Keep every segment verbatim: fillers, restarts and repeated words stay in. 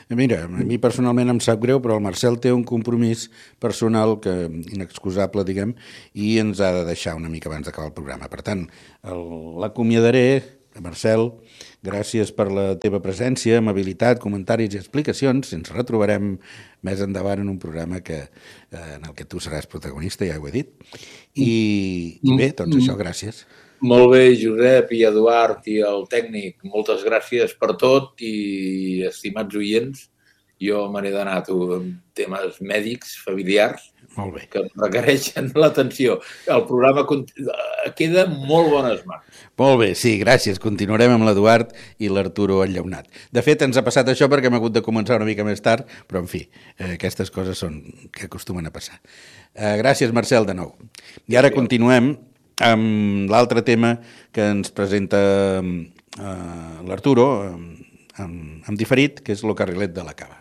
Mira, a mi personalment em sap greu, però el Marcel té un compromís personal que inexcusable, diguem, i ens ha de deixar una mica abans d'acabar el programa. Per tant, el- l'acomiadaré. Marcel, gràcies per la teva presència, amabilitat, comentaris i explicacions. Ens retrobarem més endavant en un programa que, eh, en el que tu seràs protagonista, ja ho he dit. I, i bé, doncs això, gràcies. Molt bé, Josep i Eduard i el tècnic, moltes gràcies per tot i, estimats oients, jo me n'he d'anar amb temes mèdics, familiars, Molt bé. que requereixen l'atenció. El programa queda en molt bones mans. Molt bé, sí, gràcies. Continuarem amb l'Eduard i l'Arturo enllaunat. De fet, ens ha passat això perquè hem hagut de començar una mica més tard, però, en fi, eh, aquestes coses són que acostumen a passar. Eh, gràcies, Marcel, de nou. I ara continuem amb l'altre tema que ens presenta eh, l'Arturo, amb, amb, amb diferit, que és lo carrilet de la cava.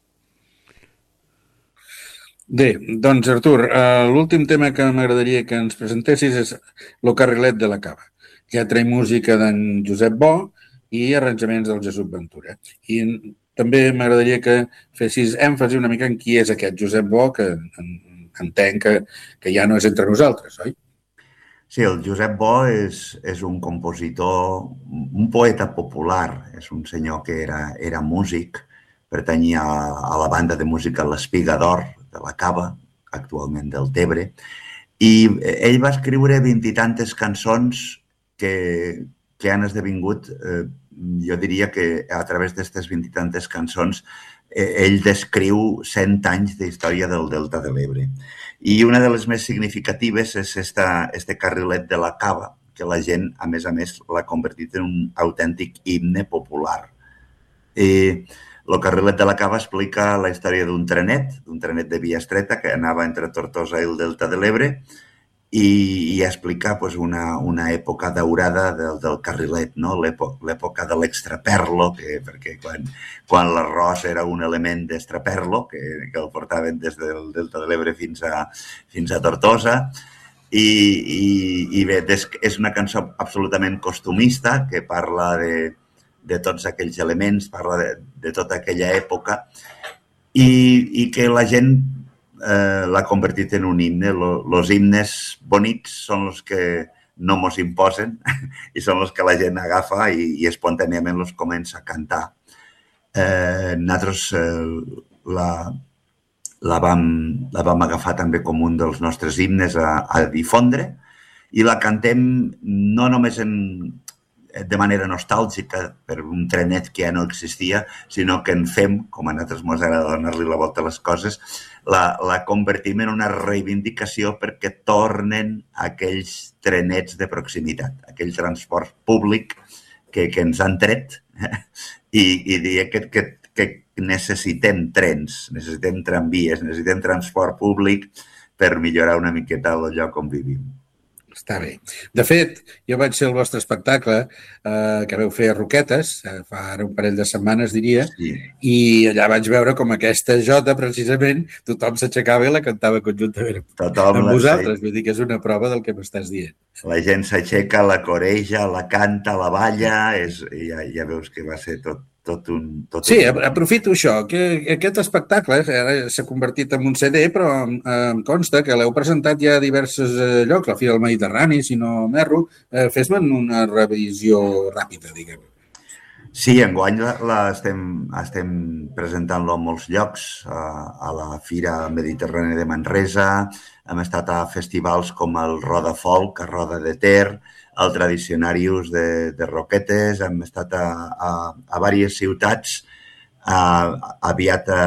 Bé, doncs, Artur, uh, l'últim tema que m'agradaria que ens presentessis és lo carrilet de la cava. Lletra i música d'en Josep Bo i arranjaments del Jesús Ventura. I en, també m'agradaria que fessis èmfasi una mica en qui és aquest Josep Bo, que en, entenc que, que ja no és entre nosaltres, oi? Sí, el Josep Bo és, és un compositor, un poeta popular. És un senyor que era, era músic, pertanyia a, a la banda de música L'Espiga d'Or, de la Cava, actualment del Tebre, i ell va escriure vint i tantes cançons que, que han esdevingut, eh, jo diria que a través d'aquestes vint i tantes cançons eh, ell descriu cent anys d'història del Delta de l'Ebre. I una de les més significatives és esta, este carrilet de la Cava, que la gent, a més a més, l'ha convertit en un autèntic himne popular. I el carrilet de la Cava explica la història d'un trenet, d'un trenet de via estreta que anava entre Tortosa i el Delta de l'Ebre i, i explica pues, una, una època daurada del, del carrilet, no? l'època de l'extraperlo, que, perquè quan, quan l'arròs era un element d'extraperlo, que, que el portaven des del Delta de l'Ebre fins a, fins a Tortosa. I, i, i bé, és una cançó absolutament costumista que parla de de tots aquells elements, parla de, de tota aquella època i, i que la gent eh, l'ha convertit en un himne. Els himnes bonics són els que no mos imposen i són els que la gent agafa i, i espontàniament els comença a cantar. Eh, nosaltres eh, la, la, vam, la vam agafar també com un dels nostres himnes a, a difondre i la cantem no només en de manera nostàlgica per un trenet que ja no existia, sinó que en fem, com a nosaltres ens agrada donar-li la volta a les coses, la, la convertim en una reivindicació perquè tornen aquells trenets de proximitat, aquell transport públic que, que ens han tret i, i dir que, que, que necessitem trens, necessitem tramvies, necessitem transport públic per millorar una miqueta el lloc on vivim. Està bé. De fet, jo vaig ser al vostre espectacle eh, que vau fer a Roquetes, eh, fa ara un parell de setmanes, diria, sí. I allà vaig veure com aquesta jota, precisament, tothom s'aixecava i la cantava conjuntament tothom amb vosaltres. Vull dir que és una prova del que m'estàs dient. La gent s'aixeca, la coreja, la canta, la balla, és, ja, ja veus que va ser tot, tot un... Tot sí, un... aprofito això, que aquest espectacle s'ha convertit en un C D, però em consta que l'heu presentat ja a diversos llocs, la Fira del Mediterrani, si no m'erro. Eh, Fes-me'n una revisió ràpida, diguem. Sí, enguany la, la estem, estem presentant-lo en molts llocs, a, a la Fira Mediterrània de Manresa, hem estat a festivals com el Roda Folk, a Roda de Ter, al Tradicionarius de, de Roquetes, hem estat a, a, a diverses ciutats, a, aviat a,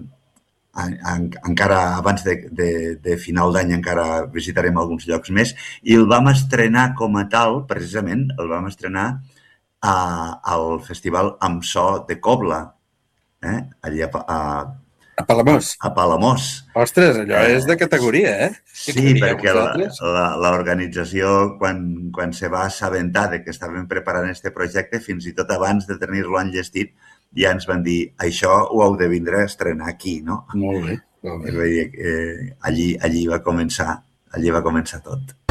a, a, encara abans de, de, de final d'any encara visitarem alguns llocs més, i el vam estrenar com a tal, precisament, el vam estrenar a, al festival Amb So de Cobla, eh? allà a, a Palamós. A Palamós. Ostres, allò és de categoria, eh? Sí, perquè l'organització, quan, quan se va assabentar de que estàvem preparant aquest projecte, fins i tot abans de tenir-lo enllestit, ja ens van dir, això ho heu de vindre a estrenar aquí, no? Molt bé. Molt bé. És a dir, eh, allí, allí va començar, allí va començar tot.